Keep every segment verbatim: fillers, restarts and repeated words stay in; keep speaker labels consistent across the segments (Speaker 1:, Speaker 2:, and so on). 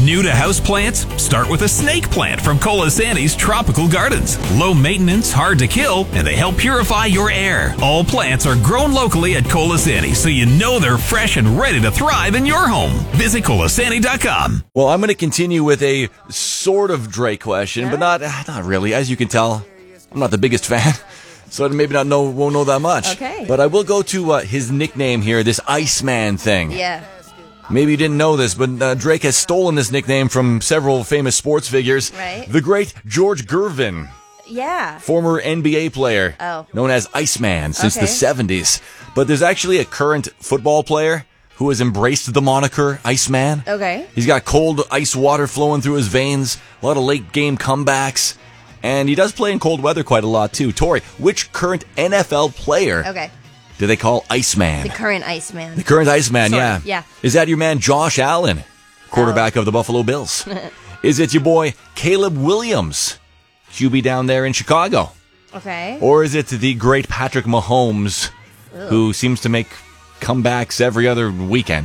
Speaker 1: New to houseplants? Start with a snake plant from Colasanti's Tropical Gardens. Low maintenance, hard to kill, and they help purify your air. All plants are grown locally at Colasanti, so you know they're fresh and ready to thrive in your home. Visit colasanti dot com.
Speaker 2: Well, I'm going to continue with a sort of Drake question, but not not really. As you can tell, I'm not the biggest fan, so I maybe not know won't know that much.
Speaker 3: Okay.
Speaker 2: But I will go to uh, his nickname here, this Iceman thing.
Speaker 3: Yeah.
Speaker 2: Maybe you didn't know this, but uh, Drake has stolen this nickname from several famous sports figures.
Speaker 3: Right.
Speaker 2: The great George Gervin,
Speaker 3: Yeah.
Speaker 2: former N B A player,
Speaker 3: Oh.
Speaker 2: known as Iceman since
Speaker 3: Okay.
Speaker 2: the seventies. But there's actually a current football player who has embraced the moniker Iceman.
Speaker 3: Okay.
Speaker 2: He's got cold ice water flowing through his veins, a lot of late game comebacks, and he does play in cold weather quite a lot too. Tori, which current N F L player
Speaker 3: Okay.
Speaker 2: do they call Iceman?
Speaker 3: The current Iceman.
Speaker 2: The current Iceman,
Speaker 3: Sort
Speaker 2: yeah.
Speaker 3: of, yeah.
Speaker 2: Is that your man Josh Allen, quarterback
Speaker 3: Oh.
Speaker 2: of the Buffalo Bills? Is it your boy Caleb Williams, Q B down there in Chicago?
Speaker 3: Okay.
Speaker 2: Or is it the great Patrick Mahomes, who seems to make comebacks every other weekend?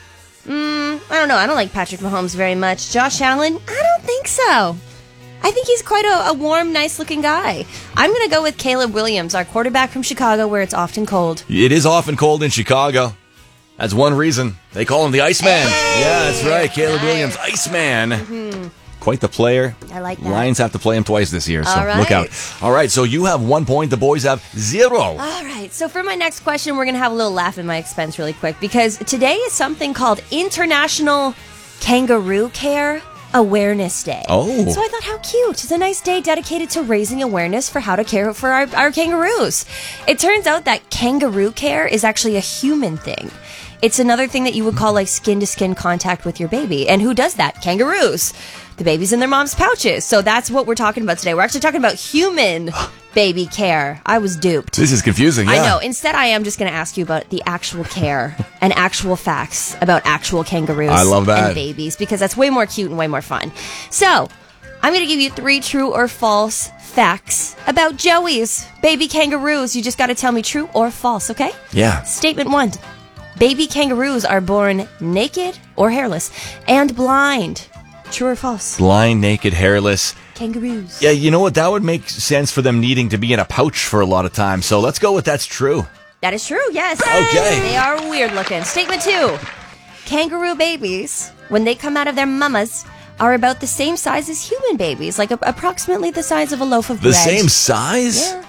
Speaker 3: I don't know. I don't like Patrick Mahomes very much. Josh Allen? I don't think so. I think he's quite a, a warm, nice-looking guy. I'm going to go with Caleb Williams, our quarterback from Chicago, where it's often cold.
Speaker 2: It is often cold in Chicago. That's one reason they call him the Iceman.
Speaker 3: Hey!
Speaker 2: Yeah, that's right. Caleb
Speaker 3: Nice.
Speaker 2: Williams, Iceman. Quite the player.
Speaker 3: I like that.
Speaker 2: Lions have to play him twice this year, so
Speaker 3: All right.
Speaker 2: look out. All right, so you have one point. The boys have zero.
Speaker 3: All right. So for my next question, we're going to have a little laugh at my expense really quick, because today is something called International Kangaroo Care Awareness Day.
Speaker 2: Oh.
Speaker 3: So I thought, how cute. It's a nice day dedicated to raising awareness for how to care for our, our kangaroos. It turns out that kangaroo care is actually a human thing. It's another thing that you would call like skin-to-skin contact with your baby. And who does that? Kangaroos. The baby's in their mom's pouches. So that's what we're talking about today. We're actually talking about human baby care. I was duped.
Speaker 2: This is confusing, yeah.
Speaker 3: I know. Instead, I am just going to ask you about the actual care and actual facts about actual kangaroos
Speaker 2: I love that.
Speaker 3: and babies, because that's way more cute and way more fun. So, I'm going to give you three true or false facts about Joey's baby kangaroos. You just got to tell me true or false, okay?
Speaker 2: Yeah.
Speaker 3: Statement one. Baby kangaroos are born naked or hairless and blind. True or false?
Speaker 2: Blind, naked, hairless.
Speaker 3: Kangaroos.
Speaker 2: Yeah, you know what? That would make sense for them needing to be in a pouch for a lot of time. So let's go with that's true.
Speaker 3: That is true, yes.
Speaker 2: Okay.
Speaker 3: They are weird looking. Statement two. Kangaroo babies, when they come out of their mamas, are about the same size as human babies, like a- approximately the size of a loaf of
Speaker 2: The
Speaker 3: bread.
Speaker 2: same size?
Speaker 3: Yeah.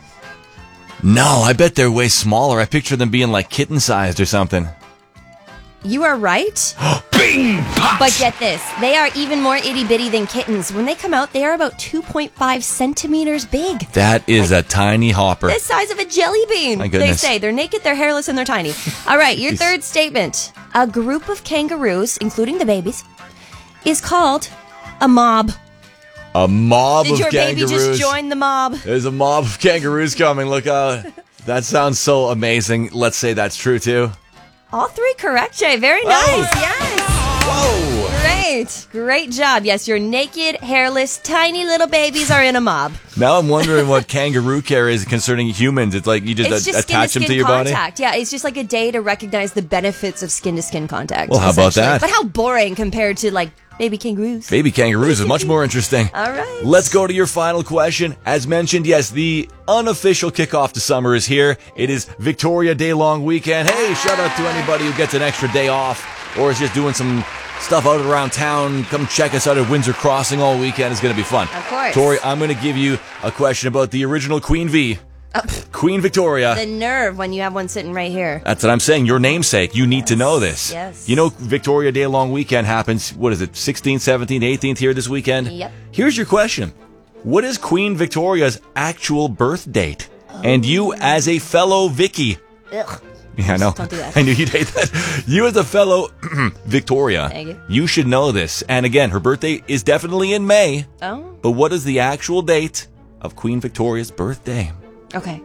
Speaker 2: No, I bet they're way smaller. I picture them being like kitten-sized or something.
Speaker 3: You are right.
Speaker 2: Bing! Pops!
Speaker 3: But get this, they are even more itty-bitty than kittens. When they come out, they are about two point five centimeters big.
Speaker 2: That is a tiny hopper.
Speaker 3: The size of a jelly bean.
Speaker 2: My goodness.
Speaker 3: They say they're naked, they're hairless, and they're tiny. All right, your third statement. A group of kangaroos, including the babies, is called a mob.
Speaker 2: A mob
Speaker 3: Did
Speaker 2: of
Speaker 3: your
Speaker 2: kangaroos.
Speaker 3: baby just join the mob?
Speaker 2: There's a mob of kangaroos coming. Look out. That sounds so amazing. Let's say that's true, too.
Speaker 3: All three correct, Jay. Very nice. Yes.
Speaker 2: Whoa!
Speaker 3: Great. Great job. Yes, your naked, hairless, tiny little babies are in a mob.
Speaker 2: Now I'm wondering what kangaroo care is concerning humans. It's like you just,
Speaker 3: It's
Speaker 2: a-
Speaker 3: just
Speaker 2: attach them to
Speaker 3: skin-to-skin
Speaker 2: your body?
Speaker 3: contact. Yeah, it's just like a day to recognize the benefits of skin-to-skin contact.
Speaker 2: Well, how about
Speaker 3: essentially.
Speaker 2: that?
Speaker 3: But how boring compared to, like, baby kangaroos.
Speaker 2: Baby kangaroos is much more interesting.
Speaker 3: All right.
Speaker 2: Let's go to your final question. As mentioned, yes, the unofficial kickoff to summer is here. It is Victoria Day long weekend. Hey, shout out to anybody who gets an extra day off or is just doing some stuff out around town. Come check us out at Windsor Crossing all weekend. It's going to be fun.
Speaker 3: Of course.
Speaker 2: Tori, I'm going to give you a question about the original Queen V. Queen Victoria.
Speaker 3: The nerve when you have one sitting right here.
Speaker 2: That's what I'm saying. Your namesake. You need to know this.
Speaker 3: Yes.
Speaker 2: You know Victoria Day long weekend happens, what is it, sixteenth, seventeenth, eighteenth here this weekend?
Speaker 3: Yep.
Speaker 2: Here's your question. What is Queen Victoria's actual birth date? And you as a fellow Vicky.
Speaker 3: Ugh.
Speaker 2: Yeah, I know.
Speaker 3: Don't do that.
Speaker 2: I knew you'd hate that. You as a fellow Victoria.
Speaker 3: Thank you.
Speaker 2: You should know this. And again, her birthday is definitely in May.
Speaker 3: Oh,
Speaker 2: But what is the actual date of Queen Victoria's birthday?
Speaker 3: okay.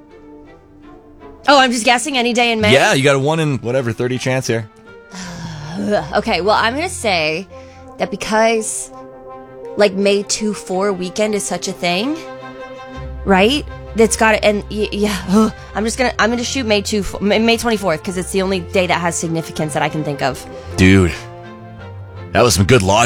Speaker 3: Oh, I'm just guessing any day in May?
Speaker 2: Yeah, you got a one in whatever, thirty chance here.
Speaker 3: Okay, well, I'm going to say that because, like, May two four weekend is such a thing, right? That's got it, and y- yeah, ugh, I'm just going to, I'm going to shoot May two, May twenty-fourth, because it's the only day that has significance that I can think of.
Speaker 2: Dude, that was some good logic.